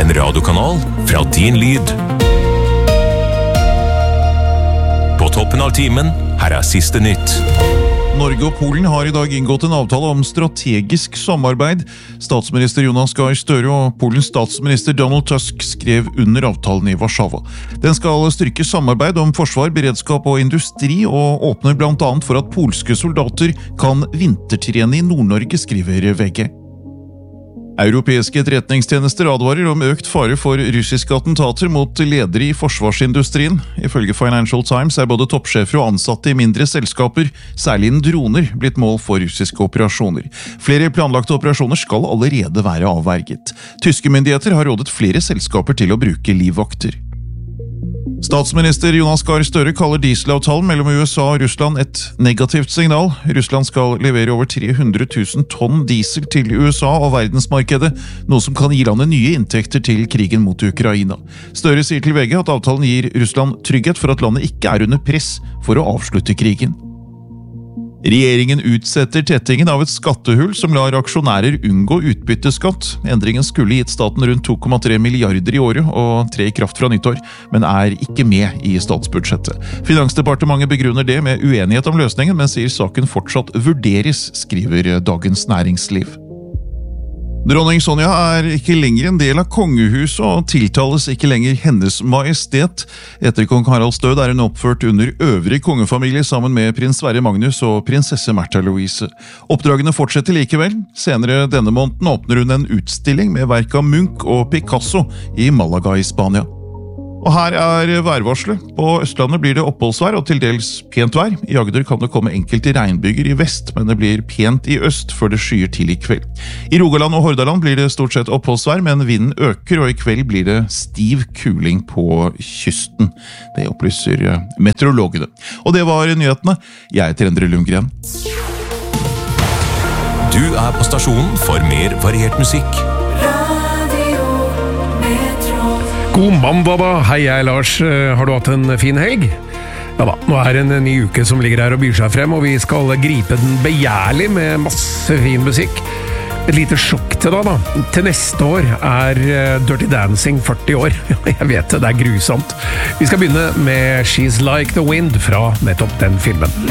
En radiokanal fra din lyd. På toppen av timen, her siste nytt. Norge og Polen har i dag inngått en avtale om strategisk samarbeid. Statsminister Jonas Gahr Støre og Polens statsminister Donald Tusk skrev under avtalen i Warszawa. Den skal styrke samarbeid om forsvar, beredskap og industri, og åpner blant annet for at polske soldater kan vintertrene i Nord-Norge, skriver VG. Europeiske etterretningstjenester advarer om økt fare for russiske attentater mot ledere i forsvarsindustrien. Ifølge Financial Times både toppsjefer og ansatte i mindre selskaper, særlig innen droner, blitt mål for russiske operasjoner. Flere planlagte operasjoner skal allerede være avverget. Tyske myndigheter har rådet flere selskaper til å bruke livvakter. Statsminister Jonas Gahr Støre kaller dieselavtalen mellom USA og Russland et negativt signal. Russland skal levere over 300 000 tonn diesel til USA og verdensmarkedet, noe som kan gi landet nye inntekter til krigen mot Ukraina. Støre sier til VG at avtalen gir Russland trygghet for at landet ikke under press for å avslutte krigen. Regjeringen utsetter tettingen av et skattehull som lar aksjonærer unngå utbytteskatt. Endringen skulle gitt staten rundt 2,3 milliarder i året og tre i kraft fra nyttår, men ikke med i statsbudsjettet. Finansdepartementet begrunner det med uenighet om løsningen, men sier saken fortsatt vurderes, skriver Dagens Næringsliv. Dronning Sonja ikke lenger en del av kongehuset og tiltales ikke lenger hennes majestet. Etter kong Haralds død hun oppført under øvrig kongefamilie sammen med prins Sverre Magnus og prinsesse Märtha Louise. Oppdragene fortsetter likevel. Senere denne måneden åpner hun en utstilling med verk av Munch og Picasso i Malaga i Spania. Og her værvarselet. På Østlandet blir det oppholdsvær og til dels pent vær. I Agder kan det komme enkelte regnbyger i vest, men det blir pent i øst før det skyer til i kveld. I Rogaland og Hordaland blir det stort sett oppholdsvær, men vinden øker, og i kveld blir det stiv kuling på kysten. Det opplyser meteorologene. Og det var nyhetene. Jeg heter Endre Lundgren. Du på stasjonen for mer variert musikk. God mandag da, hei, jeg Lars. Har du hatt en fin helg? Ja da, nå det en ny uke som ligger her og byr seg frem, og vi skal gripe den begjærlig med masse fin musikk. Et lite sjokk til deg da. Til neste år Dirty Dancing 40 år. Jeg vet det grusomt. Vi skal begynne med She's Like the Wind fra nettopp den filmen.